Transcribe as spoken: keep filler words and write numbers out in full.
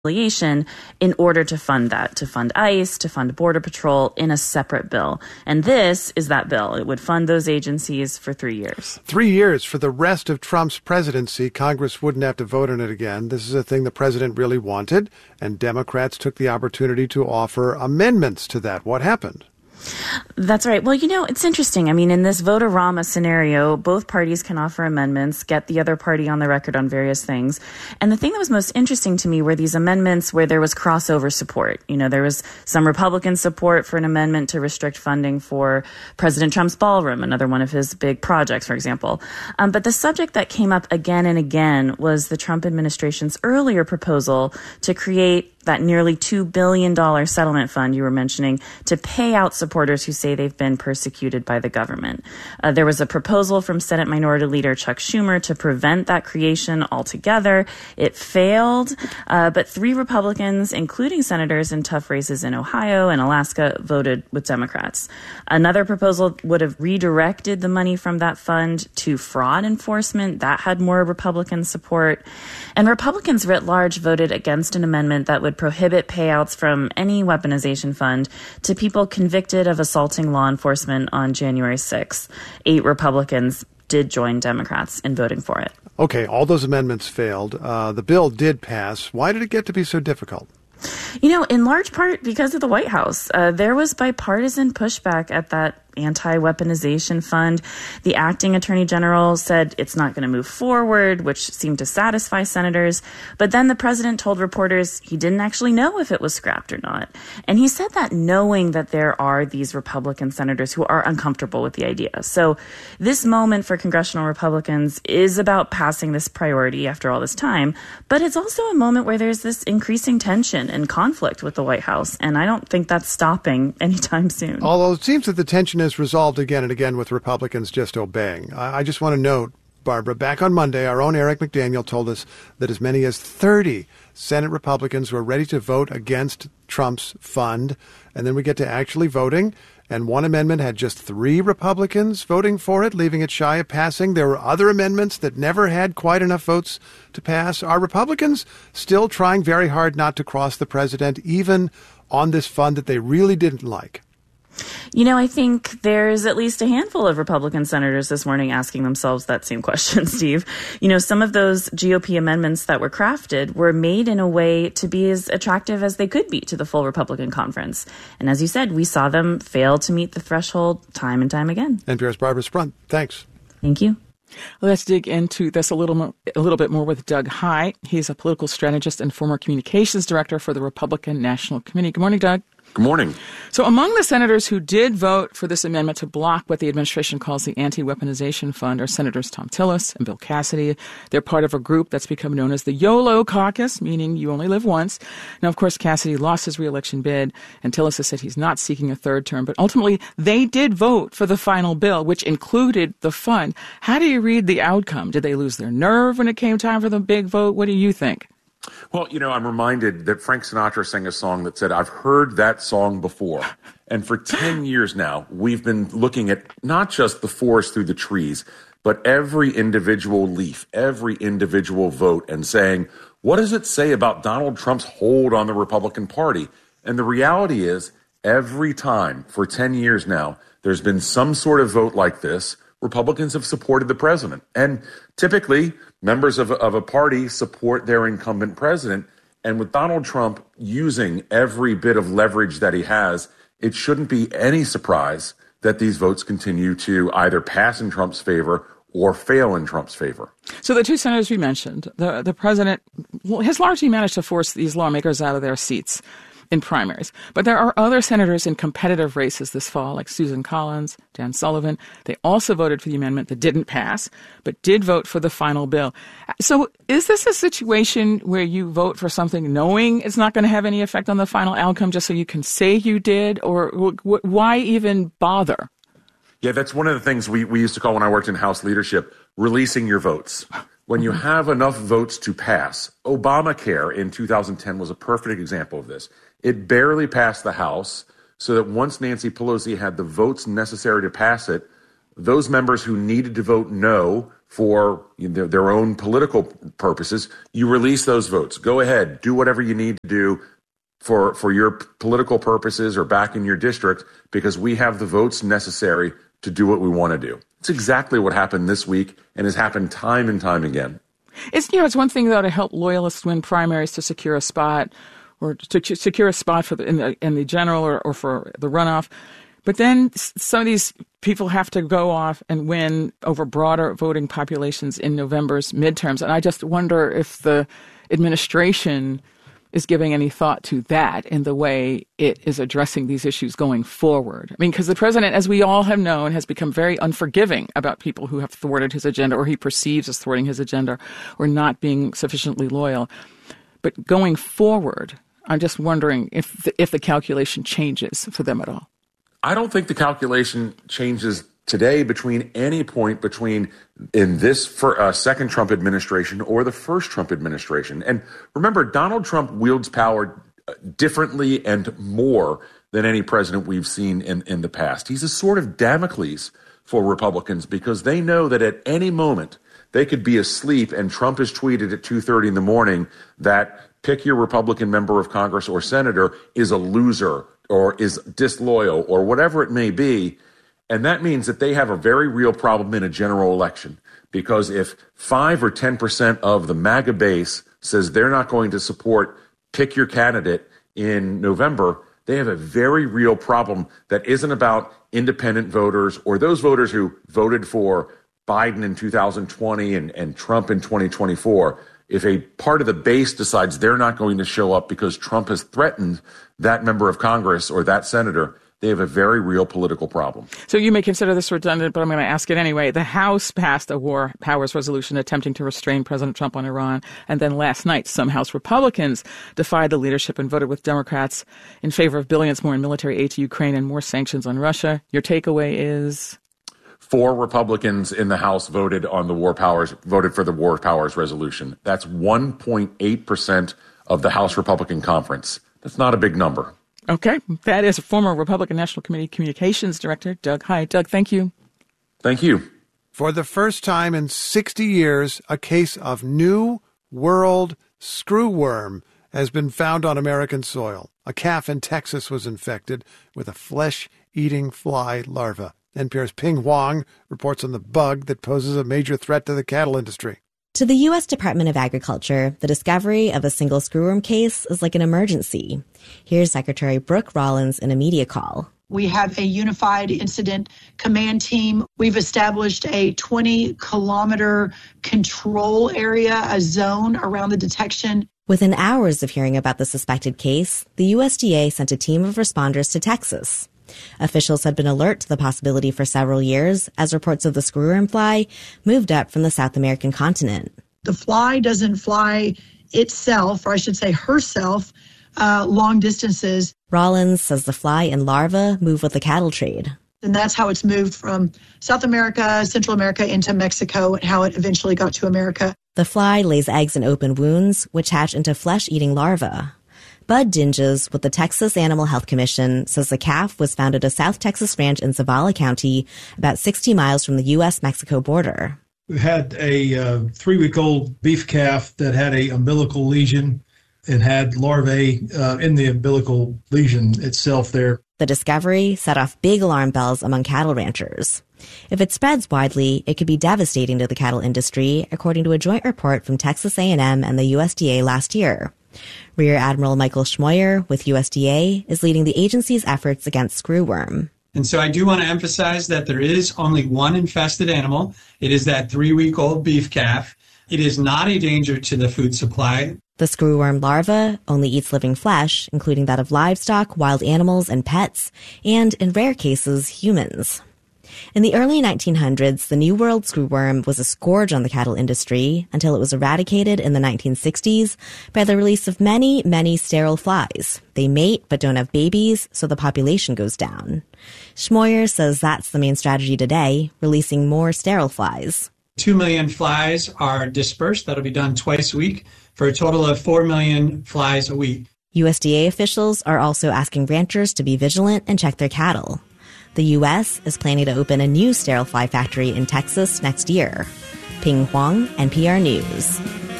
in order to fund that, to fund ICE, to fund Border Patrol in a separate bill. And this is that bill. It would fund those agencies for three years. Three years for the rest of Trump's presidency. Congress wouldn't have to vote on it again. This is a thing the president really wanted, and Democrats took the opportunity to offer amendments to that. What happened? That's right. Well, you know, it's interesting. I mean, in this vote-a-rama scenario, both parties can offer amendments, get the other party on the record on various things. And the thing that was most interesting to me were these amendments where there was crossover support. You know, there was some Republican support for an amendment to restrict funding for President Trump's ballroom, another one of his big projects, for example. Um, but the subject that came up again and again was the Trump administration's earlier proposal to create that nearly two billion dollars settlement fund you were mentioning to pay out supporters who say they've been persecuted by the government. Uh, there was a proposal from Senate Minority Leader Chuck Schumer to prevent that creation altogether. It failed, uh, but three Republicans, including senators in tough races in Ohio and Alaska, voted with Democrats. Another proposal would have redirected the money from that fund to fraud enforcement. That had more Republican support. And Republicans writ large voted against an amendment that would prohibit payouts from any weaponization fund to people convicted of assaulting law enforcement on January sixth. Eight Republicans did join Democrats in voting for it. Okay, all those amendments failed. Uh, the bill did pass. Why did it get to be so difficult? You know, in large part because of the White House. Uh, there was bipartisan pushback at that anti-weaponization fund. The acting attorney general said it's not going to move forward, which seemed to satisfy senators. But then the president told reporters he didn't actually know if it was scrapped or not. And he said that knowing that there are these Republican senators who are uncomfortable with the idea. So this moment for congressional Republicans is about passing this priority after all this time. But it's also a moment where there's this increasing tension and conflict with the White House. And I don't think that's stopping anytime soon. Although it seems that the tension is resolved again and again with Republicans just obeying. I, I just want to note, Barbara, back on Monday, our own Eric McDaniel told us that as many as thirty Senate Republicans were ready to vote against Trump's fund. And then we get to actually voting. And one amendment had just three Republicans voting for it, leaving it shy of passing. There were other amendments that never had quite enough votes to pass. Are Republicans still trying very hard not to cross the president, even on this fund that they really didn't like? You know, I think there's at least a handful of Republican senators this morning asking themselves that same question, Steve. You know, some of those G O P amendments that were crafted were made in a way to be as attractive as they could be to the full Republican conference. And as you said, we saw them fail to meet the threshold time and time again. N P R's Barbara Sprunt. Thanks. Thank you. Let's dig into this a little more, a little bit more with Doug Heye. He's a political strategist and former communications director for the Republican National Committee. Good morning, Doug. Good morning. So among the senators who did vote for this amendment to block what the administration calls the Anti-Weaponization Fund are Senators Thom Tillis and Bill Cassidy. They're part of a group that's become known as the YOLO Caucus, meaning you only live once. Now, of course, Cassidy lost his reelection bid, and Tillis has said he's not seeking a third term. But ultimately, they did vote for the final bill, which included the fund. How do you read the outcome? Did they lose their nerve when it came time for the big vote? What do you think? Well, you know, I'm reminded that Frank Sinatra sang a song that said, I've heard that song before. And for ten years now, we've been looking at not just the forest through the trees, but every individual leaf, every individual vote, and saying, what does it say about Donald Trump's hold on the Republican Party? And the reality is, every time for ten years now, there's been some sort of vote like this, Republicans have supported the president. And typically, members of a, of a party support their incumbent president. And with Donald Trump using every bit of leverage that he has, it shouldn't be any surprise that these votes continue to either pass in Trump's favor or fail in Trump's favor. So the two senators we mentioned, the, the president has largely managed to force these lawmakers out of their seats in primaries. But there are other senators in competitive races this fall, like Susan Collins, Dan Sullivan. They also voted for the amendment that didn't pass, but did vote for the final bill. So is this a situation where you vote for something knowing it's not going to have any effect on the final outcome just so you can say you did? Or w- why even bother? Yeah, that's one of the things we, we used to call when I worked in House leadership, releasing your votes. When you have enough votes to pass, Obamacare in two thousand ten was a perfect example of this. It barely passed the House, so that once Nancy Pelosi had the votes necessary to pass it, those members who needed to vote no for their, their own political purposes, you release those votes. Go ahead, do whatever you need to do for, for your political purposes or back in your district, because we have the votes necessary to do what we want to do. It's exactly what happened this week and has happened time and time again. It's, you know, it's one thing, though, to help loyalists win primaries to secure a spot or to secure a spot for the, in the in the general or, or for the runoff. But then some of these people have to go off and win over broader voting populations in November's midterms. And I just wonder if the administration is giving any thought to that in the way it is addressing these issues going forward. I mean, because the president, as we all have known, has become very unforgiving about people who have thwarted his agenda or he perceives as thwarting his agenda or not being sufficiently loyal. But going forward, I'm just wondering if the, if the calculation changes for them at all. I don't think the calculation changes today between any point between in this for, uh, second Trump administration or the first Trump administration. And remember, Donald Trump wields power differently and more than any president we've seen in, in the past. He's a sort of Damocles for Republicans because they know that at any moment they could be asleep and Trump has tweeted at two thirty in the morning that pick your Republican member of Congress or senator is a loser or is disloyal or whatever it may be. And that means that they have a very real problem in a general election, because if five or ten percent of the MAGA base says they're not going to support pick your candidate in November, they have a very real problem that isn't about independent voters or those voters who voted for Biden in two thousand twenty and, and Trump in twenty twenty-four. If a part of the base decides they're not going to show up because Trump has threatened that member of Congress or that senator, they have a very real political problem. So you may consider this redundant, but I'm going to ask it anyway. The House passed a war powers resolution attempting to restrain President Trump on Iran. And then last night, some House Republicans defied the leadership and voted with Democrats in favor of billions more in military aid to Ukraine and more sanctions on Russia. Your takeaway is? Four Republicans in the House voted on the war powers, voted for the war powers resolution. That's one point eight percent of the House Republican Conference. That's not a big number. Okay. That is former Republican National Committee Communications Director Doug Hyde. Doug, thank you. Thank you. For the first time in sixty years, a case of New World screwworm has been found on American soil. A calf in Texas was infected with a flesh-eating fly larva. N P R's Ping Huang reports on the bug that poses a major threat to the cattle industry. To the U S Department of Agriculture, the discovery of a single screwworm case is like an emergency. Here's Secretary Brooke Rollins in a media call. We have a unified incident command team. We've established a twenty kilometer control area, a zone around the detection. Within hours of hearing about the suspected case, the U S D A sent a team of responders to Texas. Officials had been alert to the possibility for several years as reports of the screwworm fly moved up from the South American continent. The fly doesn't fly itself, or I should say herself, uh, long distances. Rollins says the fly and larva move with the cattle trade. And that's how it's moved from South America, Central America into Mexico, and how it eventually got to America. The fly lays eggs in open wounds, which hatch into flesh-eating larvae. Bud Dinges with the Texas Animal Health Commission says the calf was found at a South Texas ranch in Zavala County, about sixty miles from the U S Mexico border. We had a uh, three-week-old beef calf that had a umbilical lesion and had larvae uh, in the umbilical lesion itself there. The discovery set off big alarm bells among cattle ranchers. If it spreads widely, it could be devastating to the cattle industry, according to a joint report from Texas A and M and the U S D A last year. Rear Admiral Michael Schmoyer with U S D A is leading the agency's efforts against screwworm. And so I do want to emphasize that there is only one infested animal. It is that three-week-old beef calf. It is not a danger to the food supply. The screwworm larva only eats living flesh, including that of livestock, wild animals, and pets, and, in rare cases, humans. In the early nineteen hundreds, the New World screwworm was a scourge on the cattle industry until it was eradicated in the nineteen sixties by the release of many, many sterile flies. They mate but don't have babies, so the population goes down. Schmoyer says that's the main strategy today, releasing more sterile flies. Two million flies are dispersed. That'll be done twice a week for a total of four million flies a week. U S D A officials are also asking ranchers to be vigilant and check their cattle. The U S is planning to open a new sterile fly factory in Texas next year. Ping Huang, N P R News.